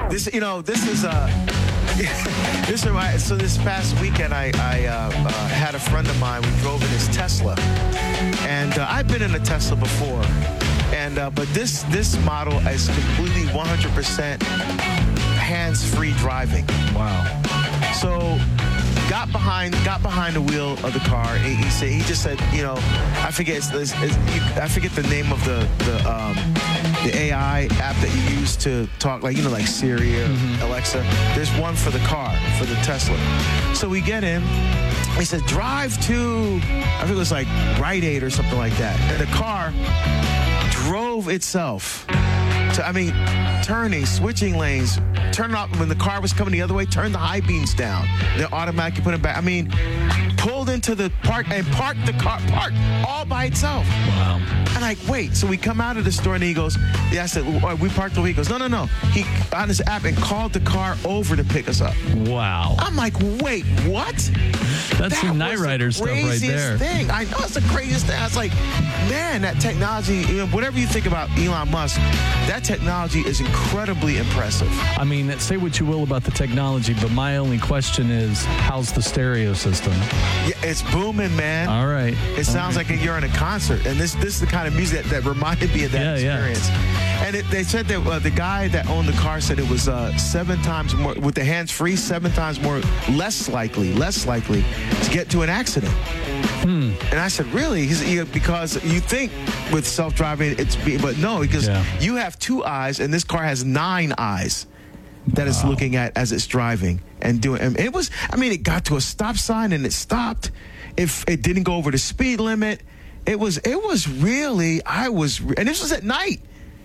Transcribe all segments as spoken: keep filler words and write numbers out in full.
This, you know, this is uh, this is my, so this past weekend I, I uh, uh, had a friend of mine. We drove in his Tesla, and uh, I've been in a Tesla before, and uh, but this this model is completely one hundred percent hands-free driving. Wow. So. Got behind, got behind the wheel of the car. He, he said, he just said, you know, I forget, it's, it's, it's, you, I forget the name of the the, um, the A I app that you use to talk, like you know, like Siri or mm-hmm. Alexa. There's one for the car, for the Tesla. So we get in. He said, drive to, I think it was like Rite Aid or something like that. And the car drove itself. To, I mean, turning, switching lanes, turning off when the car was coming the other way, turn the high beams down. They automatically put it back. I mean, pulled into the park and parked the car, parked all by itself. Wow. And like, wait, so we come out of the store and he goes, yeah, I said, well, we parked the way. He goes, no, no, no. He on his app and called the car over to pick us up. Wow. I'm like, wait, what? That's that some Knight Rider stuff right there. Thing. I know it's the craziest thing. I was like, man, that technology, you know, whatever you think about Elon Musk, that technology is incredibly impressive. I mean, say what you will about the technology, but my only question is, how's the stereo system? Yeah, it's booming, man. All right. It sounds right. like you're in a concert, and this this is the kind of music that, that reminded me of that yeah, experience. Yeah. And it, they said that uh, the guy that owned the car said it was uh, seven times more, with the hands-free, seven times more, less likely, less likely to get to an accident. Hmm. And I said, really? He's, he, because you think with self-driving, it's, but no, because yeah. you have two eyes, and this car has nine eyes that wow. it's looking at as it's driving and doing. And it was, I mean, it got to a stop sign and it stopped. If it didn't go over the speed limit, it was, it was really, I was, and this was at night.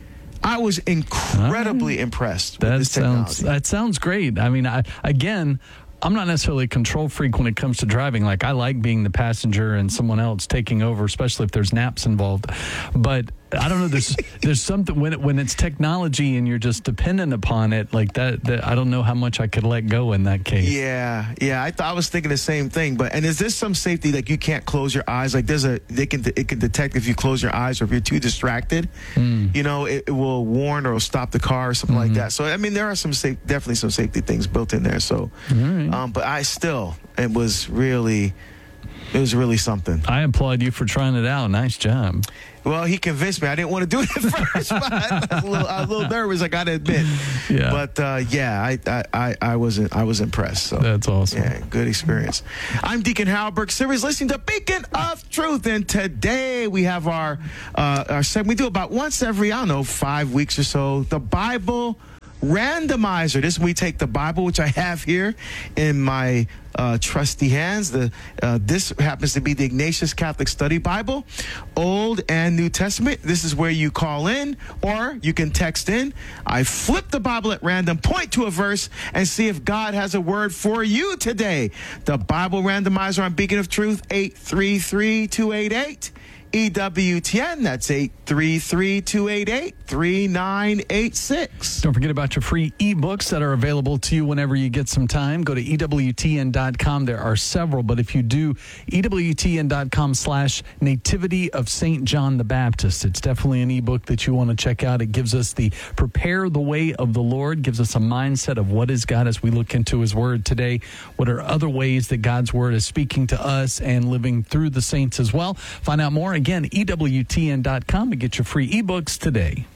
I was incredibly right. impressed with that this sounds, technology. That sounds great. I mean, I, again, I'm not necessarily a control freak when it comes to driving. Like, I like being the passenger and someone else taking over, especially if there's naps involved. But I don't know. There's there's something when it, when it's technology and you're just dependent upon it like that, that. I don't know how much I could let go in that case. Yeah, yeah. I thought I was thinking the same thing. But and is this some safety like you can't close your eyes? Like there's a they can it can detect if you close your eyes or if you're too distracted. Mm. You know, it, it will warn or stop the car or something mm-hmm. like that. So I mean, there are some safe, definitely some safety things built in there. So, right. um, but I still it was really it was really something. I applaud you for trying it out. Nice job. Well, he convinced me. I didn't want to do it at first, but I was a little, I was a little nervous. I got to admit. Yeah. But uh, yeah, I, I, I wasn't. I was impressed. So that's awesome. Yeah, good experience. I'm Deacon Harold Burke Series, listening to Beacon of Truth, and today we have our uh, our segment. We do about once every I don't know five weeks or so. The Bible Randomizer. This we take the Bible, which I have here in my uh, trusty hands. The uh, this happens to be the Ignatius Catholic Study Bible, Old and New Testament. This is where you call in, or you can text in. I flip the Bible at random, point to a verse, and see if God has a word for you today. The Bible Randomizer on Beacon of Truth, eight three three, two eight eight. E W T N, that's eight three three, two eight eight, three nine eight six. Don't forget about your free ebooks that are available to you whenever you get some time. Go to E W T N dot com. There are several, but if you do, E W T N dot com slash Nativity of Saint John the Baptist. It's definitely an ebook that you want to check out. It gives us the prepare the way of the Lord, gives us a mindset of what is God as we look into his word today. What are other ways that God's word is speaking to us and living through the saints as well. Find out more. Again, E W T N dot com to get your free ebooks today.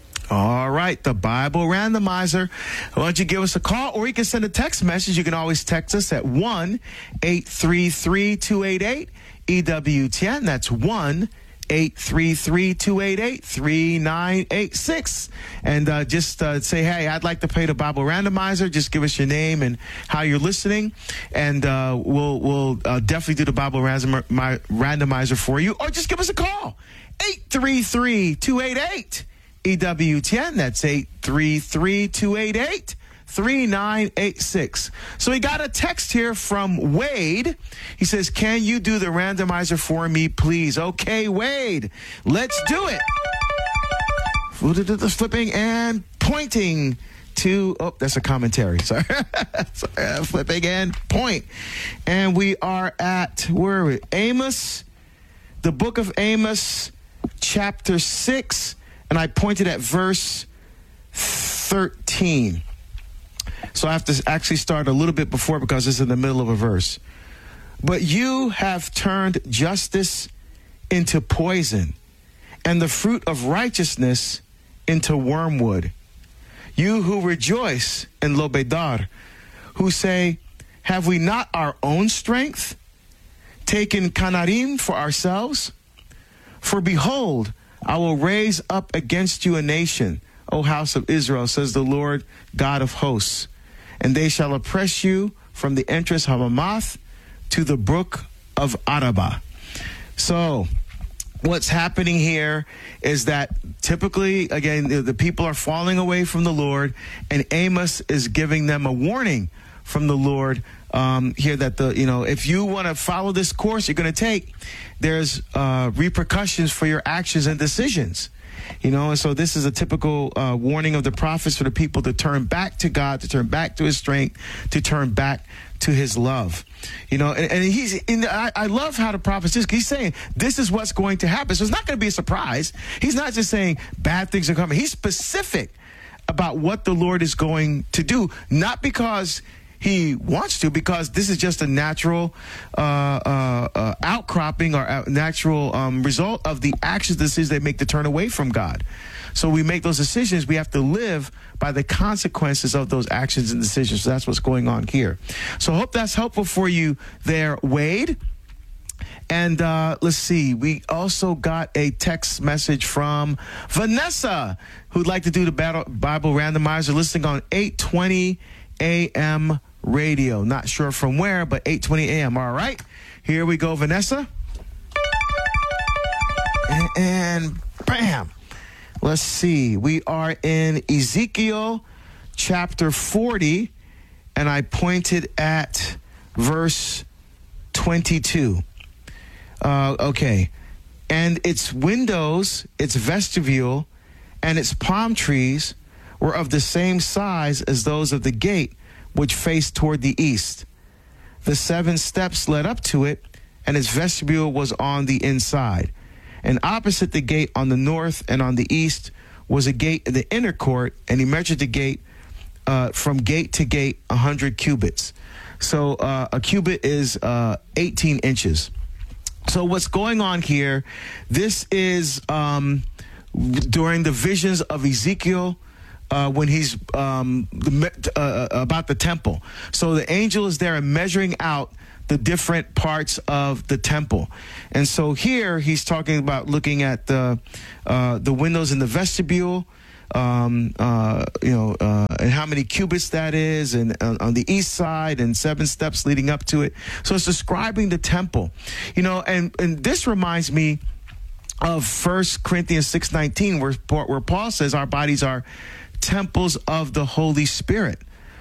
All right, the Bible Randomizer. Why don't you give us a call, or you can send a text message. You can always text us at one eight three three, two eight eight, E W T N. That's one eight three three, two eight eight, three nine eight six. And uh, just uh, say, hey, I'd like to play the Bible Randomizer. Just give us your name and how you're listening, and uh, we'll we'll uh, definitely do the Bible Randomizer for you. Or just give us a call, eight three three, two eight eight, E W T N. That's eight three three, two eight eight, three nine eight six. So we got a text here from Wade. He says, can you do the randomizer for me, please? Okay, Wade, let's do it. Flipping and pointing to, oh, that's a commentary. Sorry. Sorry. Uh, flipping and point. And we are at, where are we? Amos, the book of Amos, chapter six. And I pointed at verse thirteen. So I have to actually start a little bit before because it's in the middle of a verse. But you have turned justice into poison, and the fruit of righteousness into wormwood. You who rejoice in Lobedar, who say, have we not our own strength, taken Canarim for ourselves? For behold, I will raise up against you a nation, O house of Israel, says the Lord God of hosts, and they shall oppress you from the entrance of Hamath to the brook of Arabah. So what's happening here is that typically, again, the, the people are falling away from the Lord, and Amos is giving them a warning from the Lord um, here that the, you know, if you want to follow this course you're going to take, there's uh, repercussions for your actions and decisions. You know, and so this is a typical uh, warning of the prophets for the people to turn back to God, to turn back to his strength, to turn back to his love. You know, and, and he's in the, I, I love how the prophet is. He's saying this is what's going to happen. So it's not going to be a surprise. He's not just saying bad things are coming. He's specific about what the Lord is going to do, not because he wants to, because this is just a natural uh, uh, uh, outcropping or a natural um, result of the actions, decisions they make to turn away from God. So we make those decisions. We have to live by the consequences of those actions and decisions. So that's what's going on here. So I hope that's helpful for you there, Wade. And uh, let's see, we also got a text message from Vanessa, who'd like to do the Bible Randomizer, listening on eight twenty A M radio. Not sure from where, but eight twenty A M. All right, here we go, Vanessa. And, and bam. Let's see. We are in Ezekiel chapter forty, and I pointed at verse twenty-two. Uh, okay. And its windows, its vestibule, and its palm trees were of the same size as those of the gate which faced toward the east. The seven steps led up to it, and its vestibule was on the inside. And opposite the gate on the north and on the east was a gate in the inner court, and he measured the gate uh, from gate to gate one hundred cubits. So uh, a cubit is uh, eighteen inches. So what's going on here, this is um, during the visions of Ezekiel, Uh, when he's um, the, uh, about the temple. So the angel is there and measuring out the different parts of the temple. And so here he's talking about looking at the uh, the windows in the vestibule, um, uh, you know, uh, and how many cubits that is, and uh, on the east side, and seven steps leading up to it. So it's describing the temple, you know, and, and this reminds me of First Corinthians six nineteen, where, where Paul says our bodies are temples of the Holy Spirit.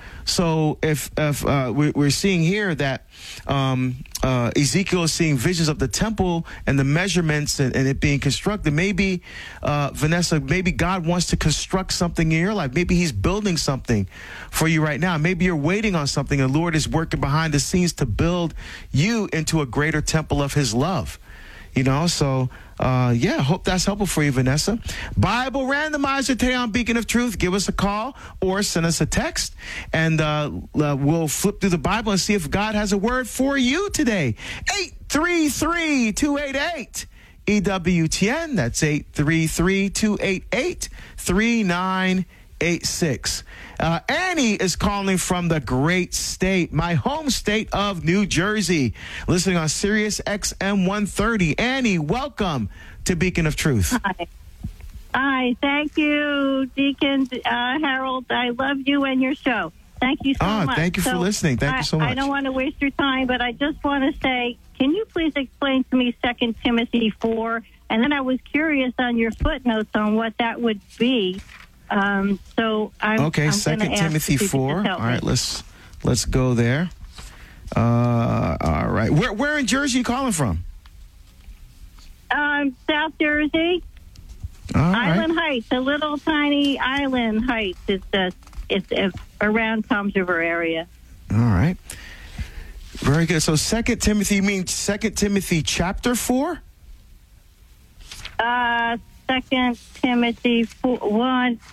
So if, if uh, we're seeing here that um, uh, Ezekiel is seeing visions of the temple and the measurements and, and it being constructed, maybe, uh, Vanessa, maybe God wants to construct something in your life. Maybe he's building something for you right now. Maybe you're waiting on something. The Lord is working behind the scenes to build you into a greater temple of his love. You know, so, uh, yeah, hope that's helpful for you, Vanessa. Bible Randomizer today on Beacon of Truth. Give us a call or send us a text, and uh, uh, we'll flip through the Bible and see if God has a word for you today. eight three three, two eight eight, E W T N. That's eight three three, two eight eight, three nine eight six. Uh, Annie is calling from the great state, my home state of New Jersey, listening on Sirius X M one thirty. Annie, welcome to Beacon of Truth. Hi. Hi. Thank you, Deacon uh, Harold. I love you and your show. Thank you so oh, much. Thank you so for listening. Thank I, you so much. I don't want to waste your time, but I just want to say, can you please explain to me Second Timothy four? And then I was curious on your footnotes on what that would be. Um, so I'm okay. I'm Second Timothy four. All right, me. let's let's go there. Uh, all right. Where where in Jersey are you calling from? Um, South Jersey, all Island right. Heights, a little tiny Island Heights. It's uh, it's uh, around Toms River area. All right. Very good. So Second Timothy, you mean Second Timothy chapter four? Uh, Second Timothy four, one.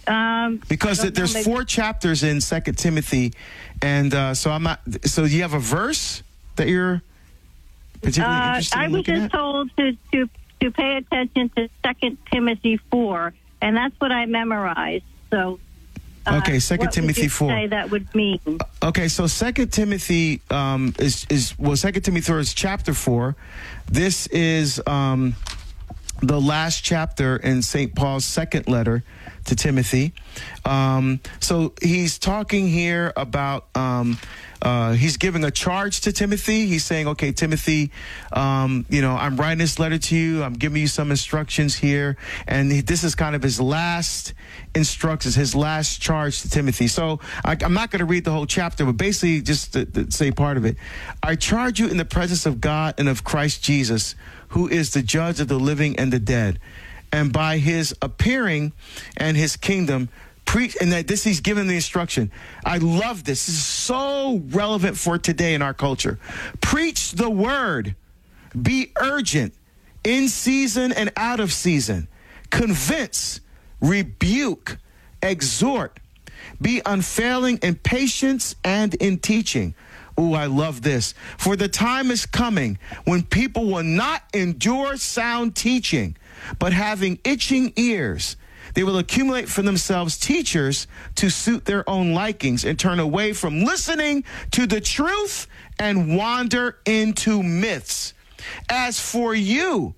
Um, Because I don't there's know, maybe- four chapters in Second Timothy, and uh, so I'm not. So you have a verse that you're particularly Uh, interested I in was looking just at? told to, to to pay attention to Second Timothy four, and that's what I memorized. So, uh, Okay, Second what Timothy would you four. say that would mean? Okay, so Second Timothy um, is is well, Second Timothy four is chapter four. This is um, the last chapter in Saint Paul's second letter to Timothy. Um, so he's talking here about. Um, Uh, he's giving a charge to Timothy. He's saying, okay, Timothy, um, you know, I'm writing this letter to you. I'm giving you some instructions here. And he, this is kind of his last instructions, his last charge to Timothy. So I, I'm not going to read the whole chapter, but basically just to, to say part of it. I charge you in the presence of God and of Christ Jesus, who is the judge of the living and the dead. And by his appearing and his kingdom, Preach, and that this he's given the instruction. I love this. This is so relevant for today in our culture. Preach the word. Be urgent, in season and out of season. Convince, rebuke, exhort. Be unfailing in patience and in teaching. Ooh, I love this. For the time is coming when people will not endure sound teaching, but having itching ears, they will accumulate for themselves teachers to suit their own likings and turn away from listening to the truth and wander into myths. As for you,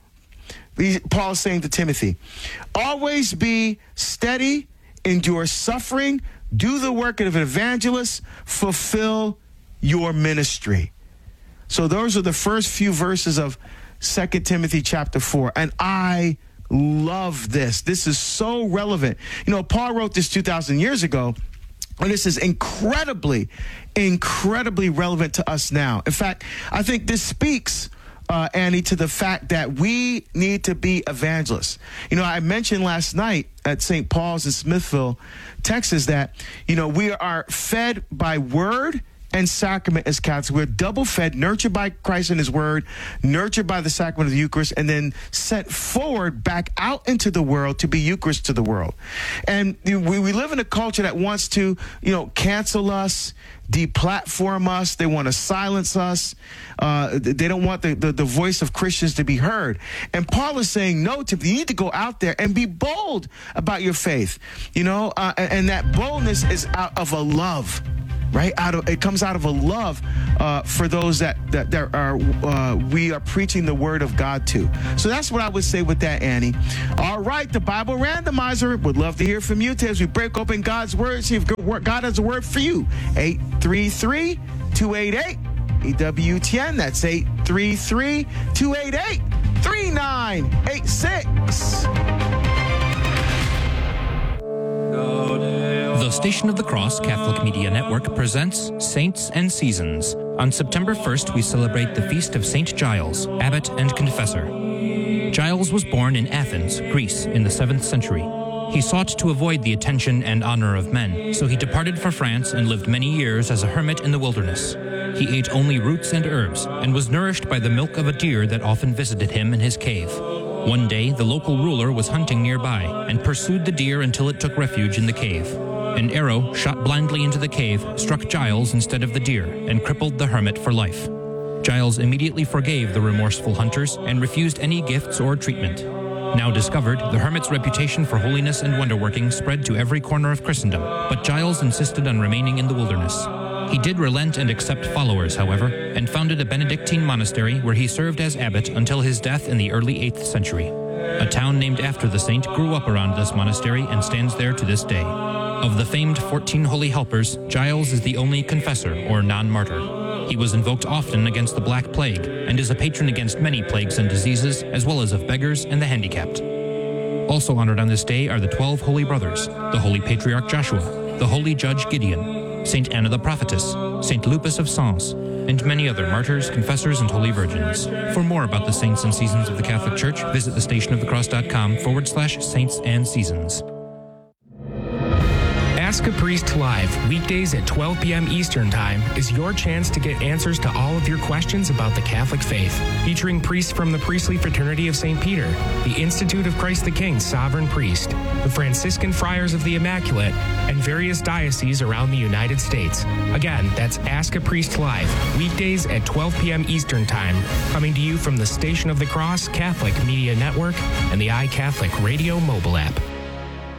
Paul is saying to Timothy, always be steady, endure suffering, do the work of an evangelist, fulfill your ministry. So those are the first few verses of Second Timothy chapter four. And I love this. This is so relevant. You know, Paul wrote this two thousand years ago, and this is incredibly, incredibly relevant to us now. In fact, I think this speaks, uh, Annie, to the fact that we need to be evangelists. You know, I mentioned last night at Saint Paul's in Smithville, Texas, that, you know, we are fed by word and sacrament as Catholics. We're double fed, nurtured by Christ and his word, nurtured by the sacrament of the Eucharist, and then sent forward back out into the world to be Eucharist to the world. And we, we live in a culture that wants to, you know, cancel us, deplatform us. They want to silence us. Uh, they don't want the, the, the voice of Christians to be heard. And Paul is saying, no, Timothy, you need to go out there and be bold about your faith, you know, uh, and, and that boldness is out of a love. Right out of it comes out of a love uh, for those that that, that are uh, we are preaching the word of God to. So that's what I would say with that, Annie. All right, the Bible Randomizer would love to hear from you as we break open God's word. See if God has a word for you. eight three three, two eight eight, E W T N. That's eight three three, two eight eight, three nine eight six. The Station of the Cross Catholic Media Network presents Saints and Seasons. On September first, we celebrate the feast of Saint Giles, abbot and confessor. Giles was born in Athens, Greece, in the seventh century. He sought to avoid the attention and honor of men, so he departed for France and lived many years as a hermit in the wilderness. He ate only roots and herbs, and was nourished by the milk of a deer that often visited him in his cave. One day, the local ruler was hunting nearby, and pursued the deer until it took refuge in the cave. An arrow, shot blindly into the cave, struck Giles instead of the deer, and crippled the hermit for life. Giles immediately forgave the remorseful hunters, and refused any gifts or treatment. Now discovered, the hermit's reputation for holiness and wonder-working spread to every corner of Christendom, but Giles insisted on remaining in the wilderness. He did relent and accept followers, however, and founded a Benedictine monastery where he served as abbot until his death in the early eighth century. A town named after the saint grew up around this monastery and stands there to this day. Of the famed fourteen holy helpers, Giles is the only confessor or non-martyr. He was invoked often against the Black Plague and is a patron against many plagues and diseases, as well as of beggars and the handicapped. Also honored on this day are the twelve holy brothers, the holy patriarch Joshua, the holy judge Gideon, Saint Anna the prophetess, Saint Lupus of Sens, and many other martyrs, confessors, and holy virgins. For more about the saints and seasons of the Catholic Church, visit thestationofthecross.com forward slash saints and seasons. Ask a Priest Live, weekdays at twelve p.m. Eastern Time, is your chance to get answers to all of your questions about the Catholic faith. Featuring priests from the Priestly Fraternity of Saint Peter, the Institute of Christ the King Sovereign Priest, the Franciscan Friars of the Immaculate, and various dioceses around the United States. Again, that's Ask a Priest Live, weekdays at twelve p.m. Eastern Time, coming to you from the Station of the Cross Catholic Media Network and the iCatholic Radio mobile app.